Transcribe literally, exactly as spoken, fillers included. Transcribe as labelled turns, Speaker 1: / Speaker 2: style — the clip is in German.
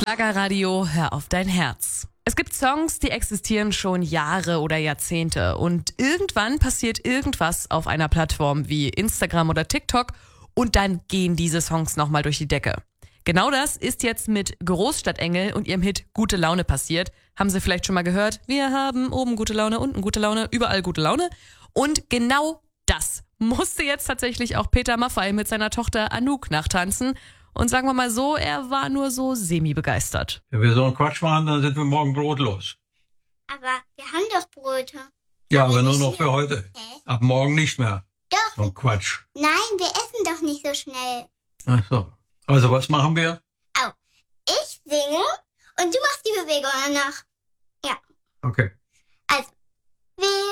Speaker 1: Schlagerradio, hör auf dein Herz. Es gibt Songs, die existieren schon Jahre oder Jahrzehnte und irgendwann passiert irgendwas auf einer Plattform wie Instagram oder TikTok und dann gehen diese Songs nochmal durch die Decke. Genau das ist jetzt mit Großstadtengel und ihrem Hit Gute Laune passiert. Haben Sie vielleicht schon mal gehört? Wir haben oben gute Laune, unten gute Laune, überall gute Laune. Und genau das musste jetzt tatsächlich auch Peter Maffay mit seiner Tochter Anouk nachtanzen. Und sagen wir mal so, er war nur so semi-begeistert.
Speaker 2: Wenn wir so einen Quatsch machen, dann sind wir morgen brotlos.
Speaker 3: Aber wir haben doch Brote.
Speaker 2: Ja,
Speaker 3: aber
Speaker 2: aber nur
Speaker 3: nicht
Speaker 2: noch für
Speaker 3: mehr.
Speaker 2: heute.
Speaker 3: Hä?
Speaker 2: Ab morgen nicht mehr.
Speaker 3: Doch.
Speaker 2: So ein Quatsch.
Speaker 3: Nein, wir essen doch nicht so schnell.
Speaker 2: Ach so. Also was machen wir?
Speaker 3: Au. Ich singe und du machst die Bewegung danach. Ja.
Speaker 2: Okay.
Speaker 3: Also, wir